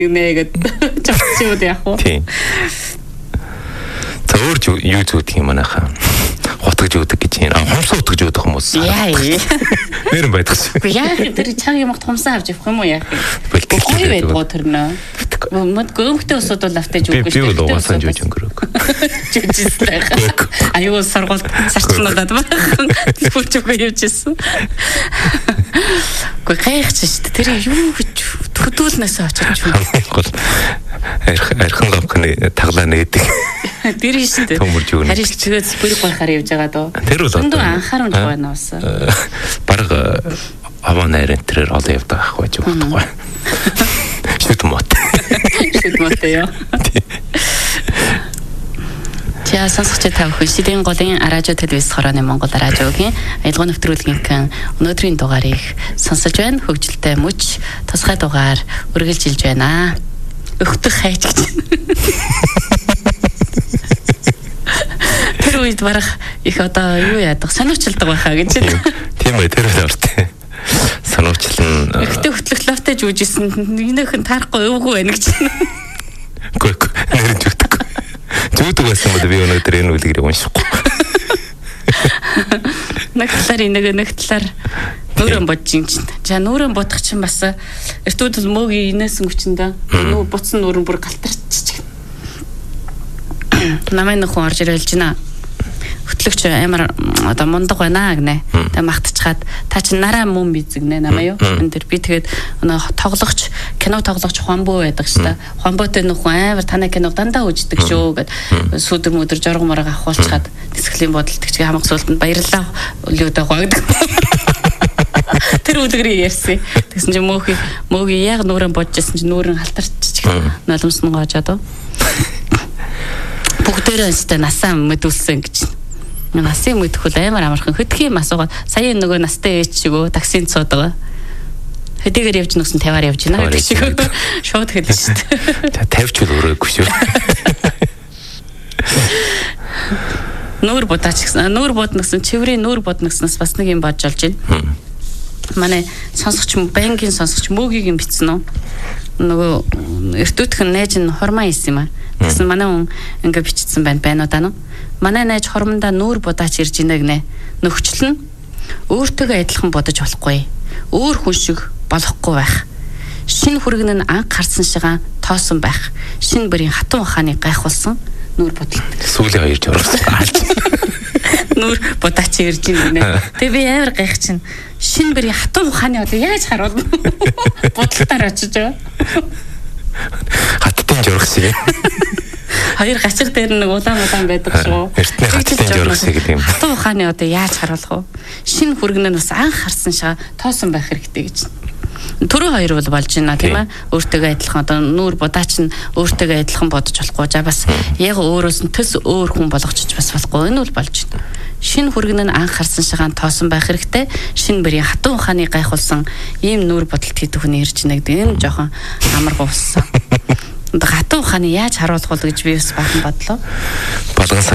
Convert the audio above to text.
нэгэд чавчууд яах вэ? Тийм. За өөр юу зүудх юм манайхаа. Хотгож үүдэг гэж юм. Хомсоо утгаж үүдэг хүмүүс. Яа. Нэр нь байдаг шүү. Яах тэр чаг юм хомсоо авч явах юм уу яах вэ? Гоё байдгаа тэр нөө. Мод гөмхтэй усуд бол автаж үгүй шүү. Би бол угаасаа жууж өнгөрөөг. Жижигтэй. Аюу сургуульд сарчнуудад баахан төлөвчгүй явжсэн. Гэхдээ гайхаж шүү. Тэр юу гэж төдүүлнээс очиж юу. Архан лавкны таглаа нээдэг. Тэр шүү дээ. Харин чигээр бүр гойхаар явж байгаа доо. Тэр бол одоо анхаарамж байна уусаа. Бараг аваа найрын тэрээр олон явдаг ах байж байгаа. Шүт мот. Шүт мот яа. За сонсогч та бүхэн Шидийн голын радио телевиз хорооны Монгол радиогийн аялал нэвтрүүлгийн өнөөдрийн дугаарыг сонсож байна. Хөгжилтэй мөч тусгай дугаар үргэлжилж байна. Өгтөх хайж гэж. Тэр үед барах их одоо юу яадаг сануучилдаг байхаа гэж. Тийм бай тэр л ортой. Сануучилна. Ихтэй хөтлөх лавтай жүүжсэн. Энийхэн таарахгүй өвгүй байна гэж. Гүг. Нэр зүгдэг. Зүгдэг байсан бол би өнөөдөр энэ үлгэрийг уншихгүй. Нэг талаар нүүрэн бодож юм чинь. За нүүрэн бодох чинь бас эртүүд бол мөөгийн инээсэн хүчиндээ нүү буцсан нүүрэн бүр галтарч. Намайг нөхөн орж ирэлж байна. Хөтлөгч амар одоо мундаг байна гинэ. Тэг магтчихад та чи нараа мөн бизэгнэ намаа юу. Энд дэр би тэгээд тоглогч кино тоглогч Хонбоо байдаг шүү дээ. Хонбоотой нөхөн амар танай киног дандаа үздэг шүү гэд сүдэр мөдөр жорго морог авахулчаад тэсгэлийн бодолтогч хамаг суултанд баярлалаа өлөөдөө гоогдаг. Тэр үлгэрийг ярьсан. Тэгсэн чинь мөөгийн яг нүүрэн бодожсэн чинь нүүрэн халтарч нулимсан гоожаад. Бүгдээрээ өстэй насаа мэдүүлсэн гэж. Насын мэдхүүл амар амархан хөдгийн масуугаа сая нөгөө настай ээж шигөө таксинд суудаг. Хөдийгээр явж нүгсэн 50-аар явж байна гэдэг шиг. Шууд хэлсэн шүү дээ. 50 ч үл өрөөгүй шүү. Нүүр бодаач гэсэн. Нүүр бодногсон чиврийн нүүр бодногсноос бас нэг юм бодж олж байна. Манай сонсогч банкын сонсогч мөөгийг юм бичсэн үү? Нөгөө эртүүтхэн найз нь хормоо ийсэн юм аа. Тэгсэн манай хүн ингээ бичсэн байна уу даа нь. Манай найз хормондоо нүүр будаач ирж ийнэ гинэ. Нөхчл нь өөртөөгөө адилхан бодож болохгүй. Өөр хүн шиг болохгүй байх. Шинэ хүргэн нь анх харсан шигаа тоосон байх. Шинэ бүрийн хатан ухааны гайхуулсан нүүр бодолт. Сүүлийн хоёр жургасан. Нүүр будаач ирж ийнэ гинэ. Тэгээ би амар гайх чинь. Шинэ бүрийн хатан ухааны одоо яаж харуулна? Бодлолтоор очиж байгаа. Хаттан жургасан юм. Хоёр гачир дээр нэг улаан байдаг шүү. Эртний хаттан жургасан гэдэг юм. Хатан ухааны одоо яаж харуулах вэ? Шинэ хүргэн нь бас анх харсан шигаа тоосон байх хэрэгтэй гэж. Түрүү хоёр бол болж байна тийм ээ. Өөртөөгөө адилхан одоо нүүр будаач нь өөртөөгөө адилхан бодож болохгүй. За бас яг өөрөөс нь төс өөр хүн болгочих бас болохгүй. Энэ бол болж байна. Шинэ хүргэн нь анх харсан шигаан тоосон байх хэрэгтэй. Шинэ бүрийн хатан ухааны гайхуулсан ийм нүүр бодолт хийдэг хүн ирж нэгдэг. Энэ жоохон амаргүй болсон. Хатан ухааны яаж харуулах вэ гэж би бас бахан бодлоо.